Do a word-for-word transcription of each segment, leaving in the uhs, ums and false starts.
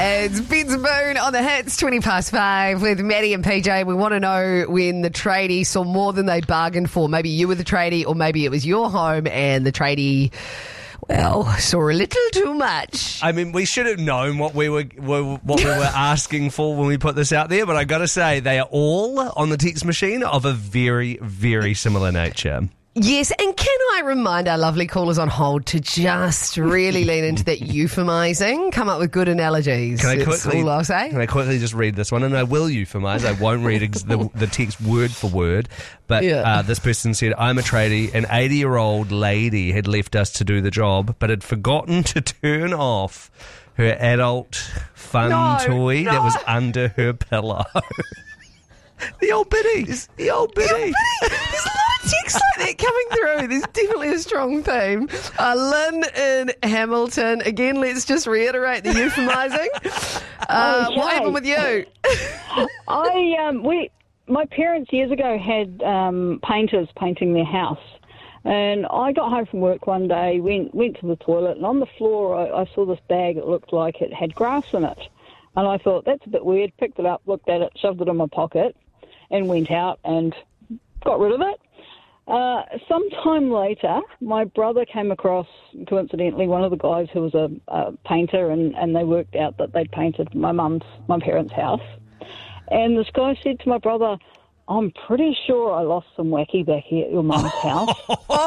It's Bits and Boone on the hits, twenty past five with Maddie and P J. We want to know when the tradie saw more than they bargained for. Maybe you were the tradie, or maybe it was your home and the tradie, well, saw a little too much. I mean, we should have known what we were, were what we were asking for when we put this out there, but I got to say, they are all on the text machine of a very, very similar nature. Yes, and can I remind our lovely callers on hold to just really lean into that euphemising, come up with good analogies. Can I That's quickly, all I'll say. Can I quickly just read this one? And I will euphemize. I won't read ex- the, the text word for word. But Yeah. uh, this person said, I'm a tradie. An eighty-year-old lady had left us to do the job, but had forgotten to turn off her adult fun No, toy no. that was under her pillow. The old biddies. The old biddy. There's a lot of texts like that coming through. There's definitely a strong theme. Uh, Lynn in Hamilton. Again, let's just reiterate the euphemising. Uh, Okay. What happened with you? I um, we my parents years ago had um, painters painting their house, and I got home from work one day, went went to the toilet, and on the floor I, I saw this bag that looked like it had grass in it, and I thought that's a bit weird. Picked it up, looked at it, shoved it in my pocket, and went out and got rid of it. Uh, sometime later, my brother came across, coincidentally, one of the guys who was a, a painter, and, and they worked out that they'd painted my mum's, my parents' house. And this guy said to my brother, I'm pretty sure I lost some wacky backy at your mum's house.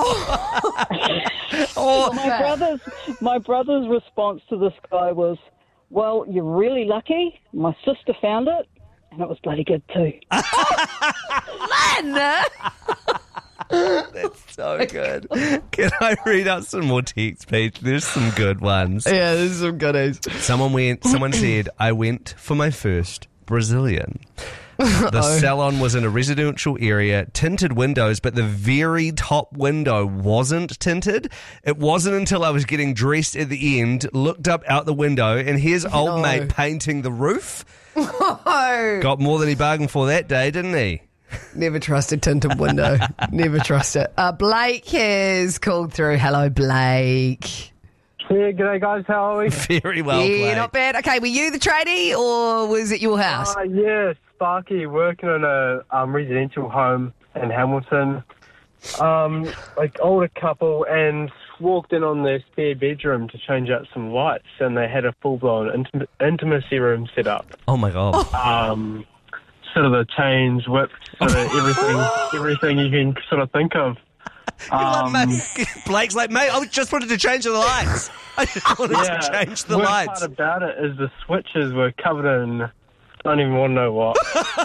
Oh, my brother's my brother's response to this guy was, well, you're really lucky. My sister found it, and it was bloody good too. Lynn! That's so good. Can I read out some more texts, Pete? There's some good ones. Yeah, there's some goodies. Someone went. Someone said, I went for my first Brazilian. The salon was in a residential area, tinted windows, but the very top window wasn't tinted. It wasn't until I was getting dressed at the end, looked up out the window, and here's old No. mate painting the roof. Oh, Got more than he bargained for that day, didn't he? never trust a tinted window. Never trust it. Uh, Blake has called through. Hello, Blake. Yeah, g'day guys, how are we? Very well yeah, played. not bad. Okay, were you the tradie or was it your house? Uh, yeah, Sparky, working in a um, residential home in Hamilton. Um, like older couple, and walked in on their spare bedroom to change out some lights, and they had a full-blown intim- intimacy room set up. Oh my god. Um, sort of the chains, whips, sort of everything, everything you can sort of think of. Um, Like, mate, Blake's like, mate, I just wanted to change the lights. I just wanted yeah, to change the worst lights. part about it is the switches were covered in, I don't even want to know what.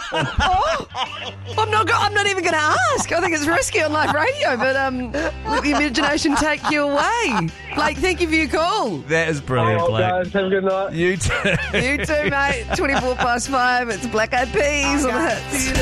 I'm not. Go- I'm not even going to ask. I think it's risky on live radio, but um, let the imagination take you away. Blake, thank you for your call. That is brilliant, Oh, Blake. guys, have a good night. You too. You too, mate. Twenty-four past five. It's Black Eyed Peas on the hits.